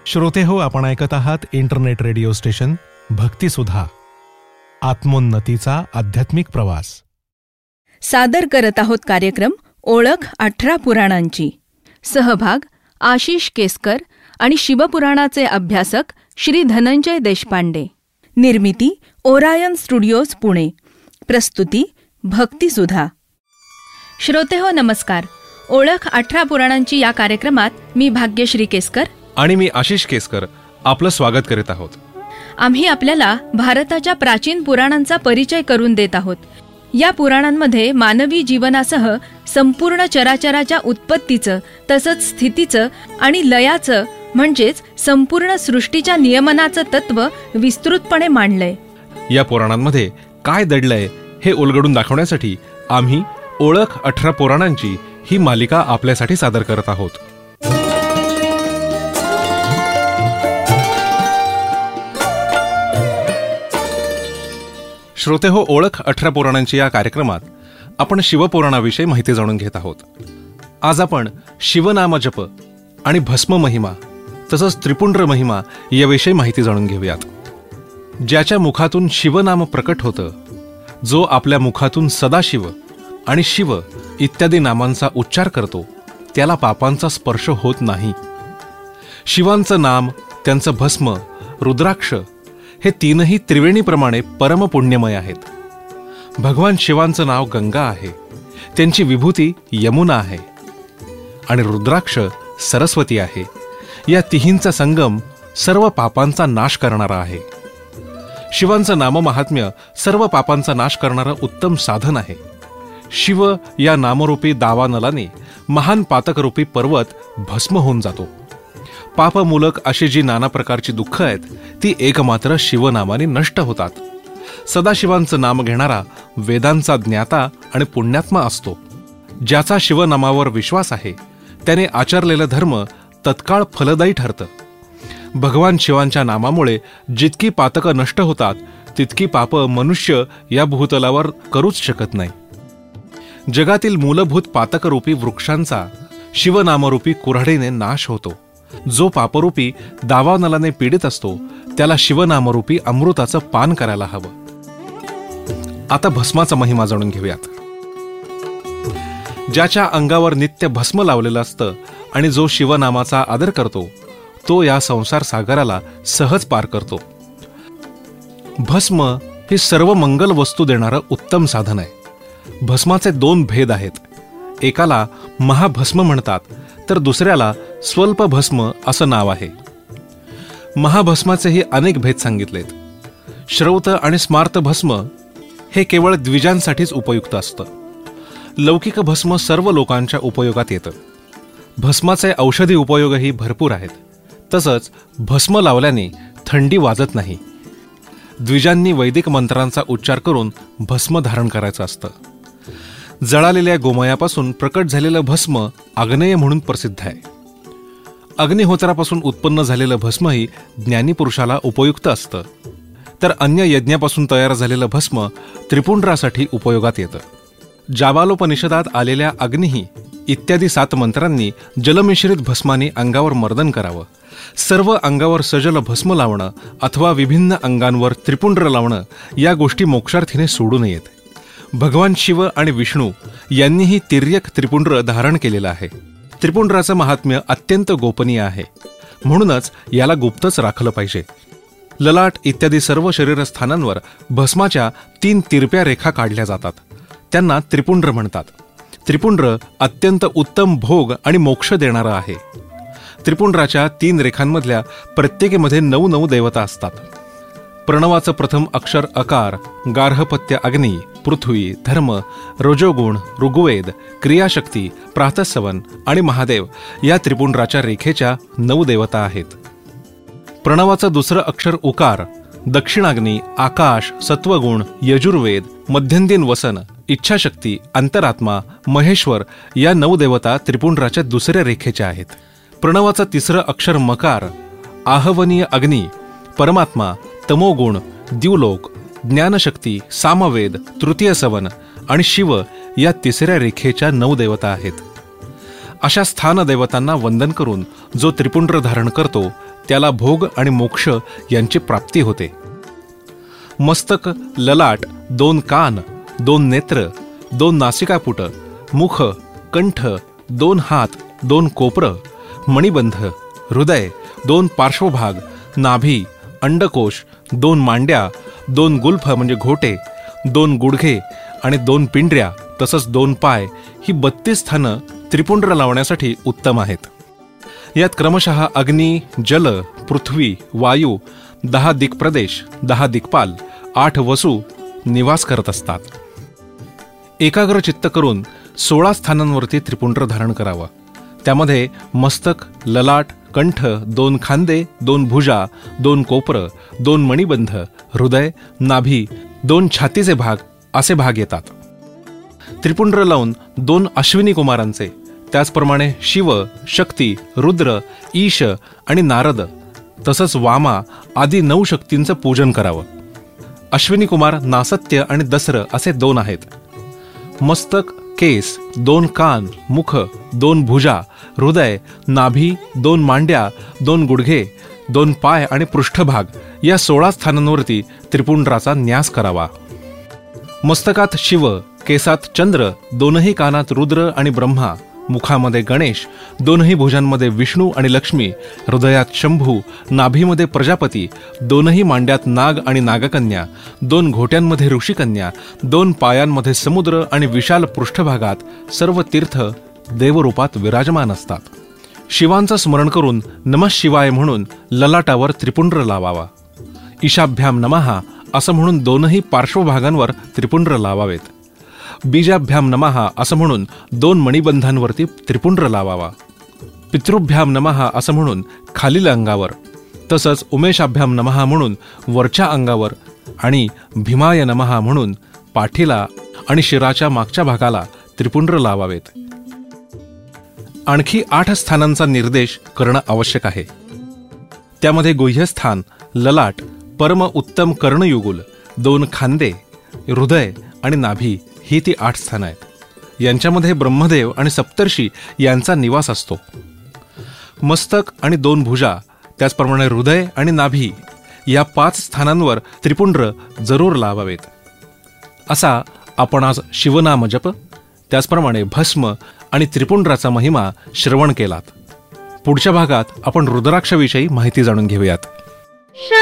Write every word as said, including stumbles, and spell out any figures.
श्रोते हो, आपण ऐकत आहात इंटरनेट रेडिओ स्टेशन भक्तिसुधा, आत्मोन्नतीचा आध्यात्मिक प्रवास. सादर करत आहोत कार्यक्रम ओळख अठरा पुराणांची. सहभाग आशिष केसकर आणि शिवपुराणाचे अभ्यासक श्री धनंजय देशपांडे. निर्मिती ओरायन स्टुडिओज पुणे. प्रस्तुती भक्तिसुधा. श्रोते हो, नमस्कार. ओळख अठरा पुराणांची या कार्यक्रमात मी भाग्यश्री केसकर आणि मी आशिष केसकर आपलं स्वागत करीत आहोत. आम्ही आपल्याला भारताच्या प्राचीन पुराणांचा परिचय करून देत आहोत. या पुराणांमध्ये मानवी जीवनासह संपूर्ण चराचराच्या उत्पत्तीचं, तसंच स्थितीचं आणि लयाचं म्हणजेच संपूर्ण सृष्टीच्या नियमनाचं तत्व विस्तृतपणे मांडलंय. या पुराणांमध्ये काय दडलंय हे उलगडून दाखवण्यासाठी आम्ही ओळख अठरा पुराणांची ही मालिका आपल्यासाठी सादर करत आहोत. श्रोते हो, ओळख अठरा पुराणांची या कार्यक्रमात आपण शिवपुराणाविषयी माहिती जाणून घेत आहोत. आज आपण शिवनाम जप आणि भस्म महिमा तसंच त्रिपुंड्र महिमा याविषयी माहिती जाणून घेऊयात. ज्याच्या मुखातून शिवनाम प्रकट होतं, जो आपल्या मुखातून सदाशिव आणि शिव इत्यादी नामांचा उच्चार करतो, त्याला पापांचा स्पर्श होत नाही. शिवांचं नाम, त्यांचं भस्म, रुद्राक्ष हे तीनही त्रिवेणीप्रमाणे परमपुण्यमय आहेत. भगवान शिवांचं नाव गंगा आहे, त्यांची विभूती यमुना आहे आणि रुद्राक्ष सरस्वती आहे. या तिहींचा संगम सर्व पापांचा नाश करणारा आहे. शिवांचं नाममाहात्म्य सर्व पापांचा नाश करणारं उत्तम साधन आहे. शिव या नामरूपी दावानलाने महान पातकरूपी पर्वत भस्म होऊन जातो. पापमूलक अशी जी नाना प्रकारची दुःख आहेत, ती एकमात्र शिवनामाने नष्ट होतात. सदाशिवांचं नाम घेणारा वेदांचा ज्ञाता आणि पुण्यात्मा असतो. ज्याचा शिवनामावर विश्वास आहे, त्याने आचरलेलं धर्म तत्काळ फलदायी ठरतं. भगवान शिवांच्या नामामुळे जितकी पातकं नष्ट होतात, तितकी पापं मनुष्य या भूतलावर करूच शकत नाही. जगातील मूलभूत पातकरूपी वृक्षांचा शिवनामरूपी कुऱ्हाडीने नाश होतो. जो पापरूपी दावानलाने पीडित असतो, त्याला शिवनामरूपी अमृताचं पान करायला हवं. आता भस्माचा महिमा जाणून घेऊयात. ज्याच्या अंगावर नित्य भस्म लावलेलं असतं आणि जो शिवनामाचा आदर करतो, तो या संसार सागराला सहज पार करतो. भस्म ही सर्व मंगल वस्तू देणारं उत्तम साधन आहे. भस्माचे दोन भेद आहेत. एकाला महाभस्म म्हणतात, तर दुसऱ्याला स्वल्प भस्म असं नाव आहे. महाभस्माचेही अनेक भेद सांगितलेत. श्रौत आणि स्मार्त भस्म हे केवळ द्विजांसाठीच उपयुक्त असतं. लौकिक भस्म सर्व लोकांच्या उपयोगात येतं. भस्माचे औषधी उपयोगही भरपूर आहेत. तसंच भस्म लावल्याने थंडी वाजत नाही. द्विजांनी वैदिक मंत्रांचा उच्चार करून भस्म धारण करायचं असतं. जळालेल्या गोमयापासून प्रकट झालेलं भस्म आग्नेय म्हणून प्रसिद्ध आहे. अग्निहोत्रापासून उत्पन्न झालेलं भस्मही ज्ञानीपुरुषाला उपयुक्त असतं. तर अन्य यज्ञापासून तयार झालेलं भस्म त्रिपुंड्रासाठी उपयोगात येतं. जाबालोपनिषदात आलेल्या अग्निही इत्यादी सात मंत्रांनी जलमिश्रित भस्माने अंगावर मर्दन करावं. सर्व अंगावर सजल भस्म लावणं अथवा विभिन्न अंगांवर त्रिपुंड्र लावणं या गोष्टी मोक्षार्थीने सोडू नयेत. भगवान शिव आणि विष्णू यांनीही तिर्यक त्रिपुंड्र धारण केलेलं आहे. त्रिपुंड्राचं महात्म्य अत्यंत गोपनीय आहे, म्हणूनच याला गुप्तच राखलं पाहिजे. ललाट इत्यादी सर्व शरीरस्थानांवर भस्माच्या तीन तिरप्या रेखा काढल्या जातात. त्यांना त्रिपुंड्र म्हणतात. त्रिपुंड्र अत्यंत उत्तम भोग आणि मोक्ष देणारं आहे. त्रिपुंड्राच्या तीन रेखांमधल्या प्रत्येकीमध्ये नऊ नऊ देवता असतात. प्रणवाचं प्रथम अक्षर अकार, गार्हपत्य अग्नी, पृथ्वी, धर्म, रजोगुण, ऋग्वेद, क्रियाशक्ती, प्रातःसवन आणि महादेव या त्रिपुंड्राच्या रेखेच्या नऊ देवता आहेत. प्रणवाचं दुसरं अक्षर उकार, दक्षिणाग्नी, आकाश, सत्वगुण, यजुर्वेद, मध्यंदिन वसन, इच्छाशक्ती, अंतरात्मा, महेश्वर या नऊ देवता त्रिपुंड्राच्या दुसऱ्या रेखेच्या आहेत. प्रणवाचं तिसरं अक्षर मकार, आहवनीय अग्नी, परमात्मा, तमोगुण, द्युलोक, ज्ञानशक्ती, सामवेद, तृतीय सवन आणि शिव या तिसऱ्या रेखेच्या नऊ देवता आहेत. अशा स्थान देवतांना वंदन करून जो त्रिपुंड्र धारण करतो त्याला भोग आणि मोक्ष यांची प्राप्ती होते. मस्तक, ललाट, दोन कान, दोन नेत्र, दोन नासिकापुट, मुख, कंठ, दोन हात, दोन कोपरं, मणिबंध, हृदय, दोन पार्श्वभाग, नाभी, अंडकोश, दोन मांड्या, दोन गुल्फ म्हणजे घोटे, दोन गुडघे आणि दोन पिंढऱ्या तसंच दोन पाय ही बत्तीस स्थानं त्रिपुंड्र लावण्यासाठी उत्तम आहेत. यात क्रमशः अग्नी, जल, पृथ्वी, वायू, दहा दिक्प्रदेश, दहा दिक्पाल, आठ वसू निवास करत असतात. एकाग्र चित्त करून सोळा स्थानांवरती त्रिपुंड्र धारण करावं. त्यामध्ये मस्तक, ललाट, कंठ, दोन खांदे, दोन भुजा, दोन कोपरं, दोन मणिबंध, हृदय, नाभी, दोन छातीचे भाग असे भाग येतात. त्रिपुंड्र लावून दोन अश्विनी कुमारांचे, त्याचप्रमाणे शिव, शक्ती, रुद्र, ईश आणि नारद तसंच वामा आदी नऊ शक्तींचं पूजन करावं. अश्विनी कुमार नासत्य आणि दसर असे दोन आहेत. मस्तक, केस, दोन कान, मुख, दोन भुजा, हृदय, नाभी, दोन मांड्या, दोन गुडघे, दोन पाय आणि पृष्ठभाग या सोळा स्थानांवरती त्रिपुंड्राचा न्यास करावा. मस्तकात शिव, केसात चंद्र, दोनही कानात रुद्र आणि ब्रह्मा, मुखामध्ये गणेश, दोनही भुजांमध्ये विष्णू आणि लक्ष्मी, हृदयात शंभू, नाभीमध्ये प्रजापती, दोनही मांड्यात नाग आणि नागकन्या, दोन घोट्यांमध्ये ऋषिकन्या, दोन पायांमध्ये समुद्र आणि विशाल पृष्ठभागात सर्व तीर्थ देवरूपात विराजमान असतात. शिवांचं स्मरण करून नमः शिवाय म्हणून ललाटावर त्रिपुंड्र लावावा. ईशाभ्याम नमः असं म्हणून दोनही पार्श्वभागांवर त्रिपुंड्र लावावेत. बीजाभ्याम नमः असं म्हणून दोन मणिबंधांवरती त्रिपुंड्र लावावा. पितृभ्याम नमः असं म्हणून खालील अंगावर, तसंच उमेशाभ्याम नमः म्हणून वरच्या अंगावर आणि भीमाय नमः म्हणून पाठीला आणि शिराच्या मागच्या भागाला त्रिपुंड्र लावावेत. आणखी आठ स्थानांचा निर्देश करणं आवश्यक आहे. त्यामध्ये गुह्यस्थान, ललाट, परम उत्तम कर्णयुगुल, दोन खांदे, हृदय आणि नाभी ही ती आठ स्थानं आहेत. यांच्यामध्ये ब्रह्मदेव आणि सप्तर्षी यांचा निवास असतो. मस्तक आणि दोन भुजा, त्याचप्रमाणे हृदय आणि नाभी या पाच स्थानांवर त्रिपुंड्र जरूर लावावेत. असा आपण आज शिवनाम जप, त्याचप्रमाणे भस्म आणि त्रिपुंड्राचा महिमा श्रवण केलात. पुढच्या भागात आपण रुद्राक्षाविषयी माहिती जाणून घेऊयात.